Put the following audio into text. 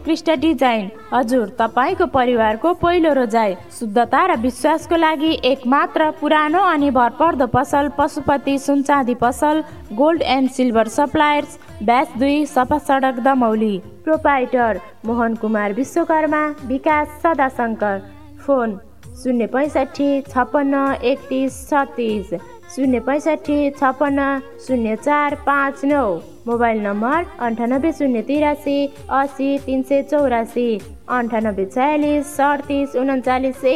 उत्कृष्ट डिजाइन। हजुर, तपाईको परिवारको पहिलो रोजाइ। शुद्धता र विश्वासको लागि एकमात्र पुरानो अनि भरपर्दो पसल पशुपति सुनचाँदी पसल, gold and silver suppliers, bash 2, सफा सडक दमौली। प्रोपाइटर मोहन कुमार विश्वकर्मा, विकास सदाशंकर। फोन 065 56 31 36, 065 56 0459। Mobile number 98 083 80 384, 98 46 38 39।